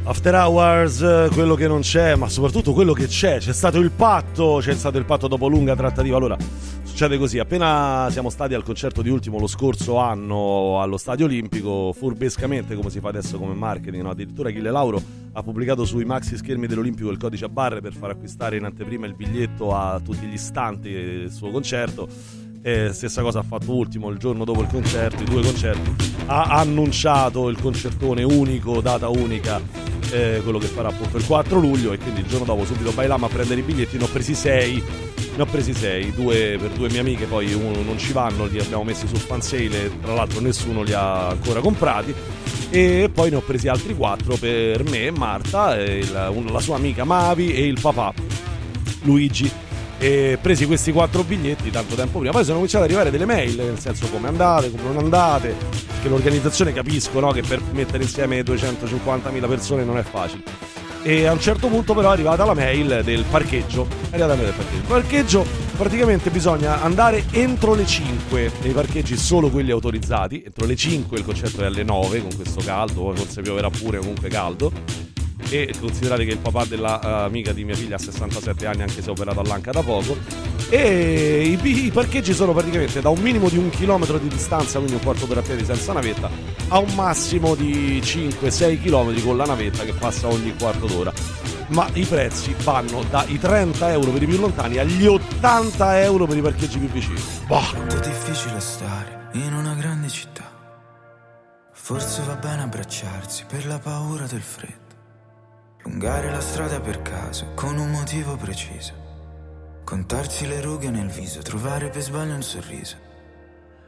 After Hours, quello che non c'è, ma soprattutto quello che c'è stato il patto dopo lunga trattativa. Allora, succede così: appena siamo stati al concerto di Ultimo lo scorso anno allo Stadio Olimpico, furbescamente, come si fa adesso come marketing, no? Addirittura Achille Lauro ha pubblicato sui maxi schermi dell'Olimpico il codice a barre per far acquistare in anteprima il biglietto a tutti gli istanti del suo concerto. Stessa cosa ha fatto Ultimo il giorno dopo il concerto, i due concerti, ha annunciato il concertone unico, data unica, quello che farà appunto il 4 luglio, e quindi il giorno dopo subito bailammo a prendere i biglietti. Ne ho presi sei, due per due mie amiche, poi uno non ci vanno, li abbiamo messi sul fan sale e tra l'altro nessuno li ha ancora comprati, e poi ne ho presi altri 4 per me e Marta, la sua amica Mavi e il papà Luigi. E presi questi 4 biglietti tanto tempo prima, poi sono cominciate ad arrivare delle mail, nel senso come andate, come non andate, che l'organizzazione, capisco, no, che per mettere insieme 250.000 persone non è facile. E a un certo punto però è arrivata la mail del parcheggio. Il parcheggio praticamente bisogna andare entro le 5 nei parcheggi, solo quelli autorizzati. Entro le 5, il concerto è alle 9 con questo caldo, forse pioverà pure, comunque caldo. E considerate che il papà dell'amica di mia figlia ha 67 anni, anche se ha operato all'anca da poco, e i parcheggi sono praticamente da un minimo di 1 chilometro di distanza, quindi un quarto d'ora a piedi senza navetta, a un massimo di 5-6 chilometri con la navetta che passa ogni quarto d'ora. Ma i prezzi vanno dai 30 euro per i più lontani agli 80 euro per i parcheggi più vicini. Quanto è difficile stare in una grande città, forse va bene abbracciarsi per la paura del freddo, allungare la strada per caso con un motivo preciso, contarsi le rughe nel viso, trovare per sbaglio un sorriso,